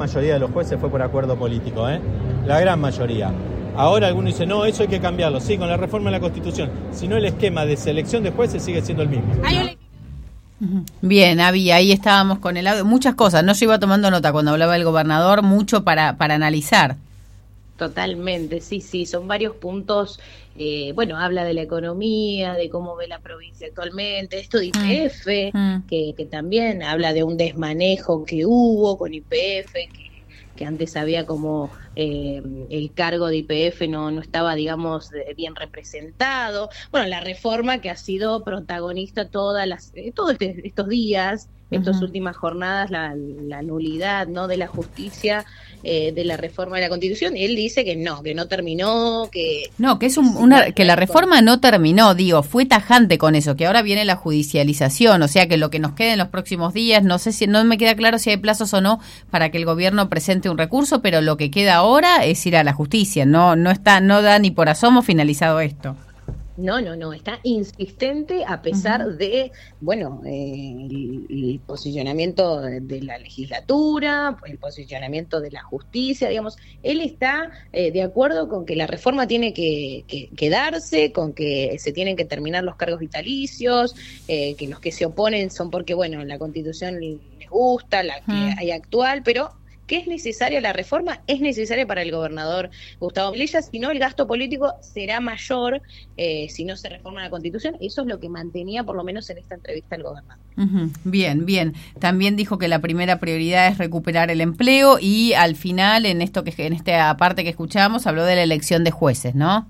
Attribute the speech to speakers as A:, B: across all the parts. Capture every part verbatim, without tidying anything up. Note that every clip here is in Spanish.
A: mayoría de los jueces fue por acuerdo político, ¿eh? La gran mayoría. Ahora algunos dicen, no, eso hay que cambiarlo. Sí, con la reforma de la Constitución. Si no, el esquema de selección de jueces sigue siendo el mismo.
B: Bien, Avi, ahí estábamos con el audio. Muchas cosas, no yo iba tomando nota cuando hablaba el gobernador, mucho para, para analizar.
C: Totalmente, sí, sí, son varios puntos. Eh, bueno, habla de la economía, de cómo ve la provincia actualmente, esto de I P F, mm. que, que también habla de un desmanejo que hubo con I P F, que, que antes había como eh, el cargo de I P F no, no estaba, digamos, bien representado. Bueno, la reforma que ha sido protagonista todas las, eh, todos este, estos días, estas uh-huh. últimas jornadas, la, la nulidad, ¿no?, de la justicia, eh, de la reforma de la Constitución, y él dice que no, que no terminó, que...
B: No, que es un, una, que la reforma no terminó, digo, fue tajante con eso, que ahora viene la judicialización, o sea que lo que nos quede en los próximos días, no sé si, no me queda claro si hay plazos o no para que el gobierno presente un recurso, pero lo que queda ahora es ir a la justicia, no, no está, no da ni por asomo finalizado esto.
C: No, no, no, está insistente a pesar uh-huh. de, bueno, eh, el, el posicionamiento de la legislatura, el posicionamiento de la justicia, digamos, él está eh, de acuerdo con que la reforma tiene que, que, que darse, con que se tienen que terminar los cargos vitalicios, eh, que los que se oponen son porque, bueno, la Constitución les gusta, la que uh-huh. hay actual, pero... ¿Qué es necesaria la reforma? Es necesaria para el gobernador Gustavo Melella, si no el gasto político será mayor eh, si no se reforma la Constitución. Eso es lo que mantenía por lo menos en esta entrevista el gobernador.
B: Uh-huh. Bien, bien. También dijo que la primera prioridad es recuperar el empleo y al final, en esto que en esta parte que escuchábamos, habló de la elección de jueces, ¿no?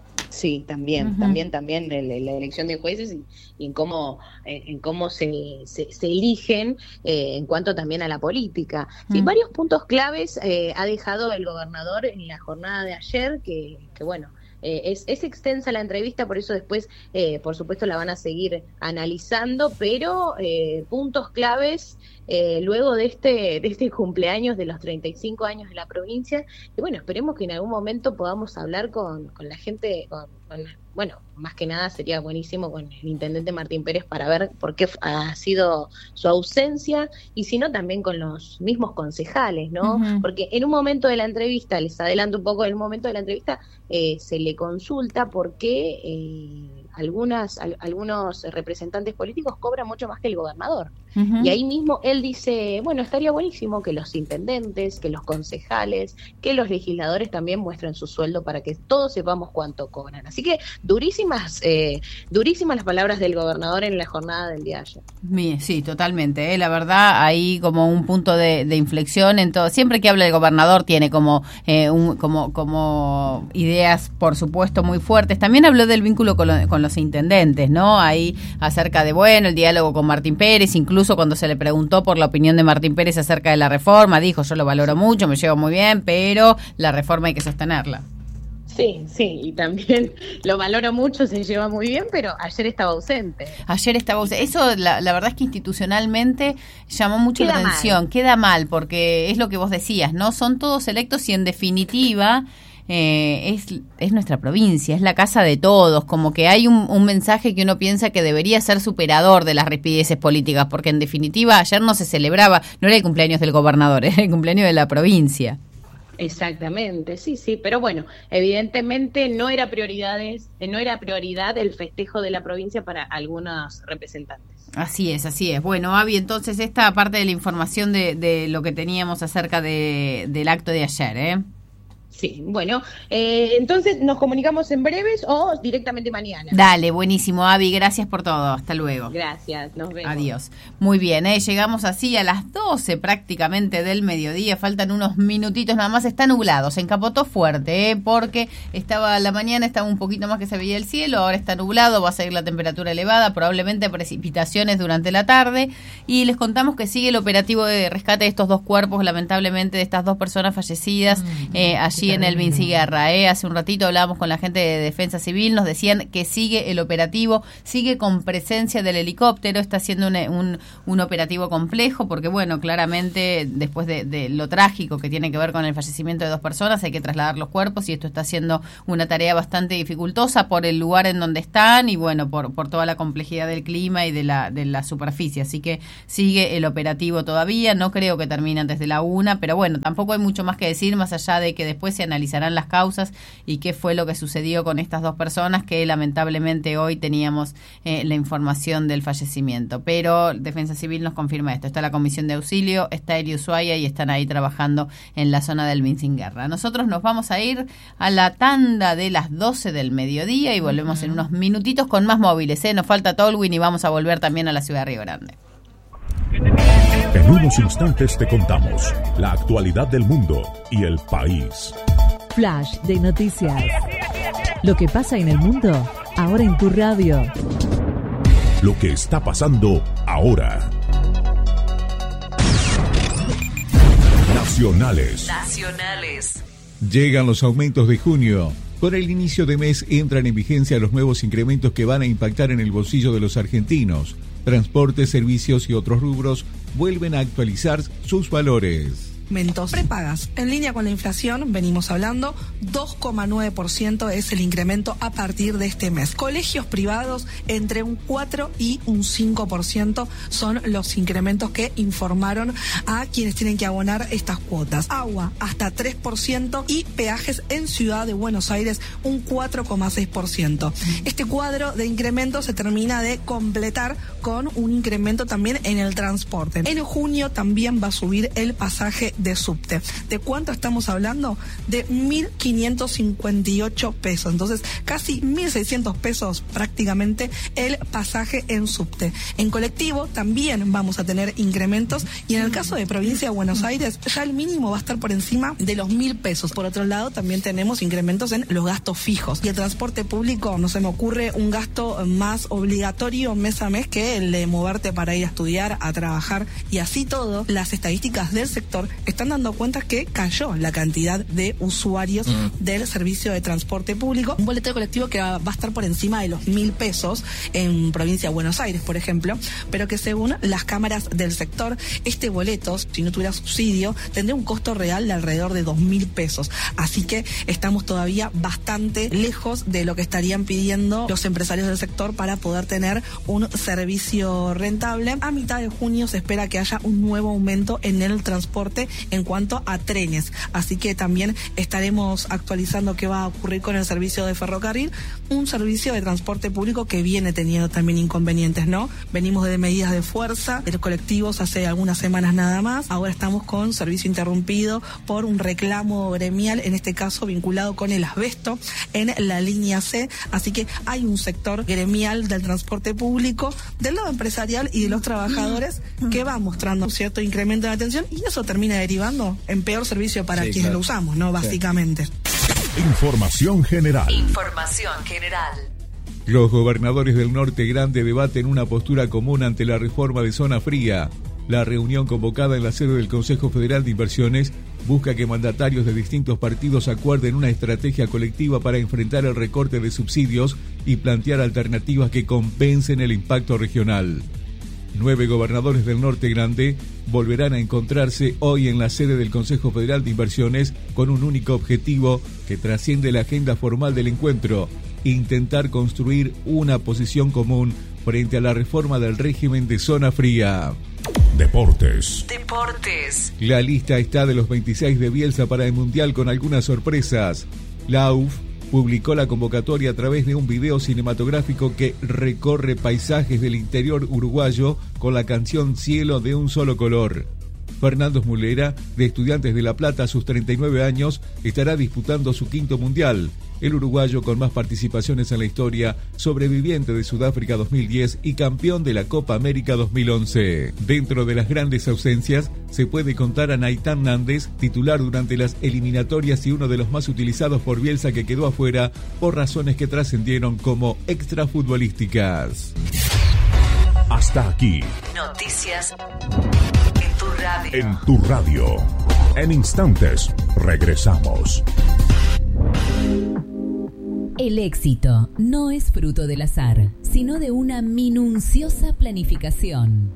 C: Sí, también, uh-huh. también, también la, la elección de jueces y, y en cómo, en, en cómo se, se, se eligen eh, en cuanto también a la política. Sí, uh-huh. varios puntos claves eh, ha dejado el gobernador en la jornada de ayer, que, que bueno, eh, es, es extensa la entrevista, por eso después, eh, por supuesto, la van a seguir analizando, pero eh, puntos claves eh, luego de este, de este cumpleaños de los treinta y cinco años de la provincia, y bueno, esperemos que en algún momento podamos hablar con, con la gente, con, con, bueno, más que nada sería buenísimo con el intendente Martín Pérez para ver por qué ha sido su ausencia, y si no también con los mismos concejales, ¿no? Uh-huh. Porque en un momento de la entrevista, les adelanto un poco, en un momento de la entrevista eh, se le consulta por qué eh, algunas, al, algunos representantes políticos cobran mucho más que el gobernador. Uh-huh. Y ahí mismo él dice, bueno, estaría buenísimo que los intendentes, que los concejales, que los legisladores también muestren su sueldo para que todos sepamos cuánto cobran. Así que durísimas, eh, durísimas las palabras del gobernador en la jornada del día de ayer.
B: Sí, totalmente. ¿eh? La verdad, ahí como un punto de, de inflexión en todo. Siempre que habla el gobernador tiene como, eh, un, como, como ideas, por supuesto, muy fuertes. También habló del vínculo con, lo, con los intendentes, ¿no? Ahí acerca de, bueno, el diálogo con Martín Pérez, incluso cuando se le preguntó por la opinión de Martín Pérez acerca de la reforma, dijo, yo lo valoro mucho, me llevo muy bien, pero la reforma hay que sostenerla.
C: Sí, sí, y también lo valoro mucho, se lleva muy bien, pero ayer estaba ausente.
B: Ayer estaba ausente. Eso, la, la verdad es que institucionalmente llamó mucho queda la atención. Mal. Queda mal, porque es lo que vos decías, ¿no? Son todos electos y en definitiva... Eh, es, es nuestra provincia, es la casa de todos, como que hay un, un mensaje que uno piensa que debería ser superador de las rispideces políticas, porque en definitiva ayer no se celebraba, no era el cumpleaños del gobernador, era el cumpleaños de la provincia.
C: Exactamente, sí, sí, pero bueno, evidentemente no era prioridades, no era prioridad el festejo de la provincia para algunos representantes.
B: Así es, así es. Bueno, Avi, entonces esta parte de la información de, de lo que teníamos acerca de, del acto de ayer, ¿eh?
C: Sí, bueno, eh, entonces nos comunicamos en breves o directamente mañana.
B: Dale, buenísimo, Avi, gracias por todo, hasta luego.
C: Gracias, nos vemos.
B: Adiós. Muy bien, ¿eh? Llegamos así a las doce prácticamente del mediodía, faltan unos minutitos nada más, está nublado, se encapotó fuerte, ¿eh? Porque estaba la mañana, estaba un poquito más que se veía el cielo, ahora está nublado, va a seguir la temperatura elevada, probablemente precipitaciones durante la tarde, y les contamos que sigue el operativo de rescate de estos dos cuerpos, lamentablemente, de estas dos personas fallecidas mm. eh, allí allí en el Vinci Guerra. ¿eh? Hace un ratito hablábamos con la gente de Defensa Civil, nos decían que sigue el operativo, sigue con presencia del helicóptero, está haciendo un, un, un operativo complejo, porque bueno, claramente después de, de lo trágico que tiene que ver con el fallecimiento de dos personas, hay que trasladar los cuerpos y esto está siendo una tarea bastante dificultosa por el lugar en donde están y bueno, por, por toda la complejidad del clima y de la, de la superficie. Así que sigue el operativo todavía, no creo que termine antes de la una, pero bueno, tampoco hay mucho más que decir, más allá de que después se analizarán las causas y qué fue lo que sucedió con estas dos personas que lamentablemente hoy teníamos eh, la información del fallecimiento. Pero Defensa Civil nos confirma esto. Está la Comisión de Auxilio, está Eri Ushuaia y están ahí trabajando en la zona del Vinci Guerra. Nosotros nos vamos a ir a la tanda de las doce del mediodía y volvemos uh-huh. en unos minutitos con más móviles. ¿eh? Nos falta Tolwyn y vamos a volver también a la ciudad de Río Grande.
D: En unos instantes te contamos la actualidad del mundo y el país.
E: Flash de noticias. Lo que pasa en el mundo, ahora en tu radio.
D: Lo que está pasando ahora. Nacionales.
F: Nacionales.
G: Llegan los aumentos de junio. Con el inicio de mes entran en vigencia los nuevos incrementos que van a impactar en el bolsillo de los argentinos. Transporte, servicios y otros rubros vuelven a actualizar sus valores.
H: Mentos prepagas. En línea con la inflación, venimos hablando, dos coma nueve por ciento es el incremento a partir de este mes. Colegios privados, entre un cuatro y un cinco por ciento son los incrementos que informaron a quienes tienen que abonar estas cuotas. Agua, hasta tres por ciento y peajes en Ciudad de Buenos Aires, un cuatro coma seis por ciento. Este cuadro de incrementos se termina de completar con un incremento también en el transporte. En junio también va a subir el pasaje de subte. ¿De cuánto estamos hablando? De mil quinientos cincuenta y ocho pesos. Entonces, casi mil seiscientos pesos prácticamente el pasaje en subte. En colectivo también vamos a tener incrementos y en el caso de provincia de Buenos Aires ya el mínimo va a estar por encima de los mil pesos. Por otro lado, también tenemos incrementos en los gastos fijos. Y el transporte público, no se me ocurre un gasto más obligatorio mes a mes que el de moverte para ir a estudiar, a trabajar y así todo. Las estadísticas del sector están dando cuenta que cayó la cantidad de usuarios uh-huh. del servicio de transporte público. Un boleto de colectivo que va, va a estar por encima de los mil pesos en provincia de Buenos Aires, por ejemplo, pero que según las cámaras del sector, este boleto, si no tuviera subsidio, tendría un costo real de alrededor de dos mil pesos. Así que estamos todavía bastante lejos de lo que estarían pidiendo los empresarios del sector para poder tener un servicio rentable. A mitad de junio se espera que haya un nuevo aumento en el transporte en cuanto a trenes, así que también estaremos actualizando qué va a ocurrir con el servicio de ferrocarril, un servicio de transporte público que viene teniendo también inconvenientes, ¿no? Venimos de medidas de fuerza de los colectivos hace algunas semanas nada más, ahora estamos con servicio interrumpido por un reclamo gremial, en este caso vinculado con el asbesto en la línea C, así que hay un sector gremial del transporte público, del lado empresarial y de los trabajadores que va mostrando un cierto incremento de atención y eso termina derivando en peor servicio para sí, quienes claro. lo usamos, ¿no? Básicamente.
D: Sí. Información general.
F: Información general.
G: Los gobernadores del Norte Grande debaten una postura común ante la reforma de zona fría. La reunión convocada en la sede del Consejo Federal de Inversiones busca que mandatarios de distintos partidos acuerden una estrategia colectiva para enfrentar el recorte de subsidios y plantear alternativas que compensen el impacto regional. Nueve gobernadores del Norte Grande volverán a encontrarse hoy en la sede del Consejo Federal de Inversiones con un único objetivo que trasciende la agenda formal del encuentro: intentar construir una posición común frente a la reforma del régimen de zona fría.
D: Deportes.
F: Deportes.
G: La lista está de los veintiséis de Bielsa para el Mundial con algunas sorpresas. La U F publicó la convocatoria a través de un video cinematográfico que recorre paisajes del interior uruguayo con la canción Cielo de un solo color. Fernando Mulera, de Estudiantes de La Plata, a sus treinta y nueve años, estará disputando su quinto mundial. El uruguayo con más participaciones en la historia, sobreviviente de Sudáfrica dos mil diez y campeón de la Copa América dos mil once. Dentro de las grandes ausencias, se puede contar a Naitán Nández, titular durante las eliminatorias y uno de los más utilizados por Bielsa, que quedó afuera por razones que trascendieron como extrafutbolísticas.
D: Hasta aquí.
F: Noticias en tu radio.
D: En tu radio. En instantes, regresamos.
E: El éxito no es fruto del azar, sino de una minuciosa planificación.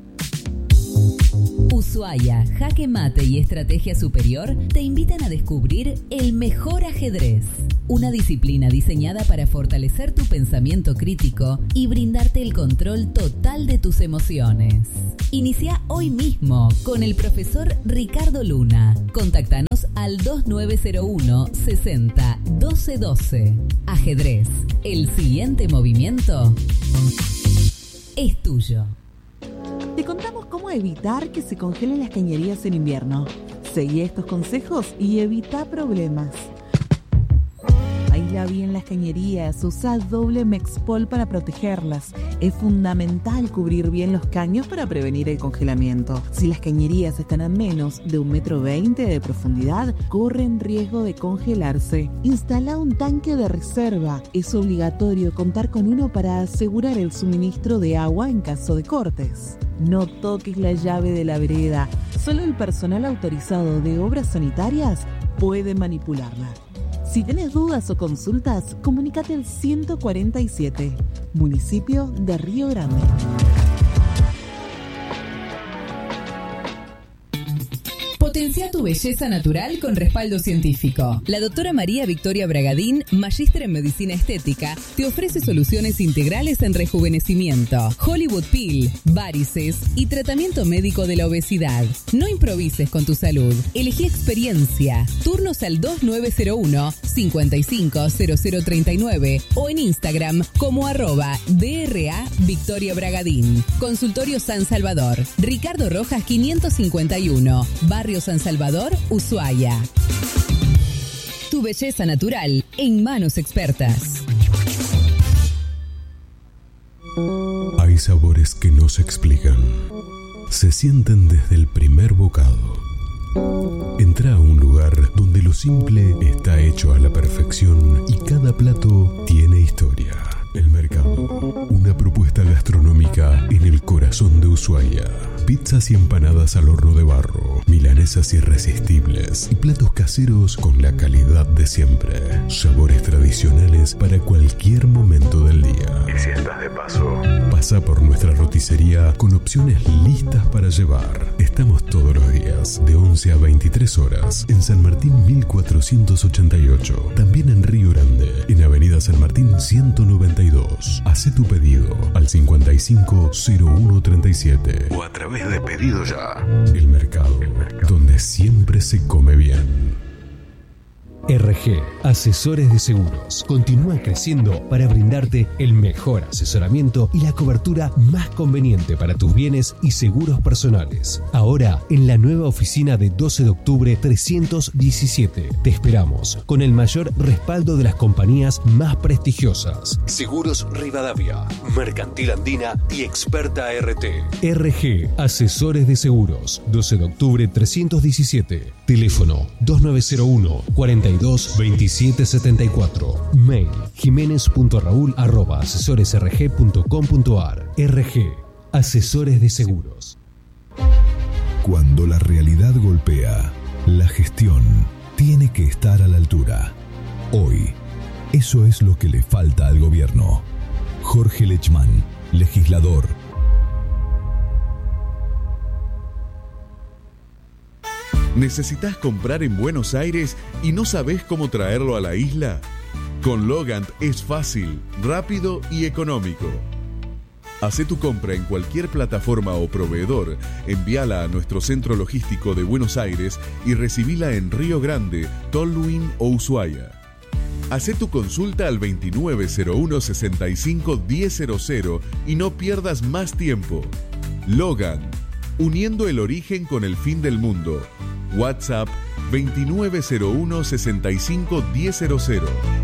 E: Ushuaia, Jaque Mate y Estrategia Superior te invitan a descubrir el mejor ajedrez, una disciplina diseñada para fortalecer tu pensamiento crítico y brindarte el control total de tus emociones. Inicia hoy mismo con el profesor Ricardo Luna. Contactanos al dos nueve cero uno sesenta doce doce. Ajedrez, el siguiente movimiento es tuyo.
I: Te contamos cómo evitar que se congelen las cañerías en invierno. Seguí estos consejos y evita problemas. Aísla bien las cañerías, usa doble Mexpol para protegerlas. Es fundamental cubrir bien los caños para prevenir el congelamiento. Si las cañerías están a menos de un metro veinte de profundidad, corren riesgo de congelarse. Instala un tanque de reserva. Es obligatorio contar con uno para asegurar el suministro de agua en caso de cortes. No toques la llave de la vereda. Solo el personal autorizado de obras sanitarias puede manipularla. Si tienes dudas o consultas, comunícate al ciento cuarenta y siete, municipio de Río Grande.
E: Potencia tu belleza natural con respaldo científico. La doctora María Victoria Bragadín, magíster en medicina estética, te ofrece soluciones integrales en rejuvenecimiento, Hollywood Peel, varices y tratamiento médico de la obesidad. No improvises con tu salud. Elegí experiencia. Turnos al dos nueve cero uno, cinco cinco cero cero tres nueve o en Instagram como arroba D R A Victoria Bragadín. Consultorio San Salvador. Ricardo Rojas quinientos cincuenta y uno, Barrio San Salvador, Ushuaia. Tu belleza natural en manos expertas.
J: Hay sabores que no se explican. Se sienten desde el primer bocado. Entra a un lugar donde lo simple está hecho a la perfección y cada plato tiene historia. El Mercado, una propuesta gastronómica en el corazón de Ushuaia. Pizzas y empanadas al horno de barro, milanesas irresistibles y platos caseros con la calidad de siempre. Sabores tradicionales para cualquier momento del día. Y si estás de paso, pasa por nuestra roticería con opciones listas para llevar. Estamos todos los días, de once a veintitrés horas, en San Martín mil cuatrocientos ochenta y ocho. También en Río Grande, en Avenida San Martín ciento noventa y dos. Hacé tu pedido al cincuenta y cinco cero uno treinta y siete o a través de Pedido Ya. El Mercado, El Mercado, donde siempre se come bien.
K: R G, Asesores de Seguros, continúa creciendo para brindarte el mejor asesoramiento y la cobertura más conveniente para tus bienes y seguros personales. Ahora, en la nueva oficina de doce de octubre trescientos diecisiete, te esperamos con el mayor respaldo de las compañías más prestigiosas. Seguros Rivadavia, Mercantil Andina y Experta R T. R G, Asesores de Seguros, doce de octubre trescientos diecisiete. Teléfono dos nueve cero uno, cuarenta y dos, veintisiete setenta y cuatro. Mail jiménez punto raúl arroba asesores r g punto com punto a r. R G, Asesores de Seguros.
J: Cuando la realidad golpea, la gestión tiene que estar a la altura. Hoy, eso es lo que le falta al gobierno. Jorge Lechman, legislador.
L: ¿Necesitas comprar en Buenos Aires y no sabés cómo traerlo a la isla? Con Logant es fácil, rápido y económico. Hacé tu compra en cualquier plataforma o proveedor, envíala a nuestro centro logístico de Buenos Aires y recibila en Río Grande, Tolwyn o Ushuaia. Hacé tu consulta al veintinueve cero uno, sesenta y cinco, diez cero cero y no pierdas más tiempo. Logant, uniendo el origen con el fin del mundo. WhatsApp veintinueve cero uno, sesenta y cinco, diez cero cero.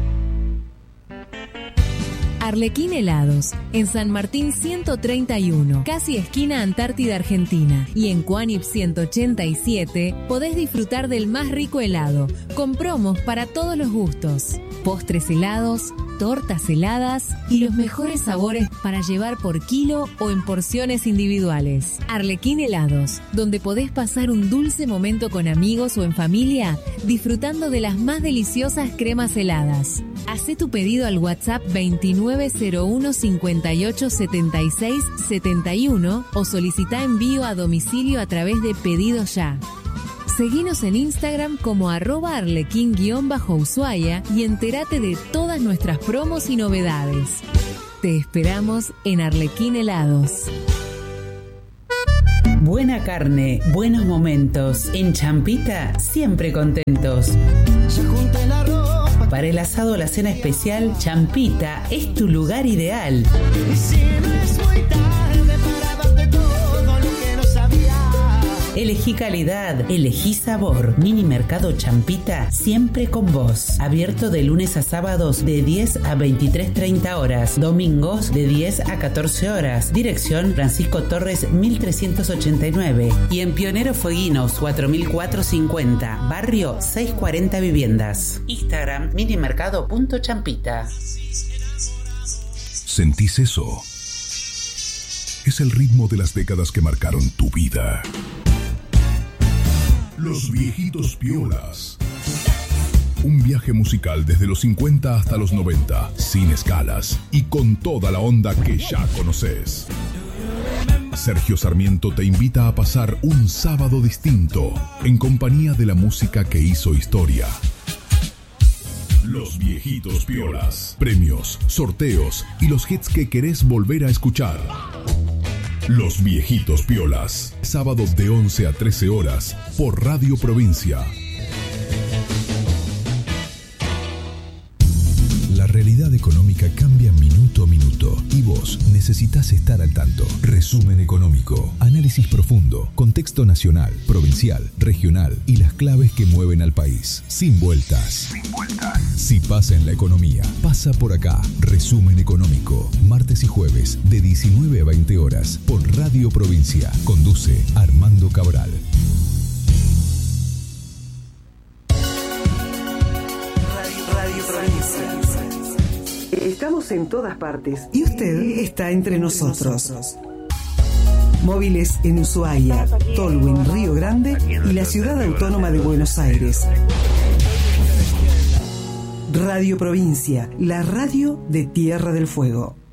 M: Arlequín Helados, en San Martín ciento treinta y uno, casi esquina Antártida Argentina. Y en Cuanip ciento ochenta y siete podés disfrutar del más rico helado, con promos para todos los gustos. Postres helados, tortas heladas y los mejores sabores para llevar por kilo o en porciones individuales. Arlequín Helados, donde podés pasar un dulce momento con amigos o en familia, disfrutando de las más deliciosas cremas heladas. Hacé tu pedido al WhatsApp veintinueve cero uno cincuenta y ocho setenta y seis setenta y uno o solicita envío a domicilio a través de Pedido Ya. Seguinos en Instagram como arroba arlequín-ushuaia y entérate de todas nuestras promos y novedades. Te esperamos en Arlequín Helados.
N: Buena carne, buenos momentos. En Champita, siempre contentos. Para el asado o la cena especial, Champita es tu lugar ideal. Elegí calidad, elegí sabor. Mini Mercado Champita, siempre con vos. Abierto de lunes a sábados de diez a veintitrés treinta horas. Domingos de diez a catorce horas. Dirección Francisco Torres mil trescientos ochenta y nueve. Y en Pionero Fueguinos cuatro mil cuatrocientos cincuenta. Barrio seiscientos cuarenta Viviendas. Instagram minimercado punto champita.
D: ¿Sentís eso? Es el ritmo de las décadas que marcaron tu vida. Los Viejitos Piolas. Un viaje musical desde los cincuenta hasta los noventa, sin escalas y con toda la onda que ya conoces. Sergio Sarmiento te invita a pasar un sábado distinto en compañía de la música que hizo historia. Los Viejitos Piolas. Premios, sorteos y los hits que querés volver a escuchar. Los Viejitos Piolas. Sábados de once a trece horas por Radio Provincia.
J: La realidad económica cambia minuto a minuto y vos necesitas estar al tanto. Resumen económico, análisis profundo, contexto nacional, provincial, regional y las claves que mueven al país. Sin vueltas. Sin vueltas. Si pasa en la economía, pasa por acá. Resumen económico, martes y jueves de diecinueve a veinte horas por Radio Provincia. Conduce Armando Cabral.
O: Estamos en todas partes y usted está entre nosotros. Móviles en Ushuaia, Tolwyn, Río Grande y la Ciudad Autónoma de Buenos Aires. Radio Provincia, la radio de Tierra del Fuego.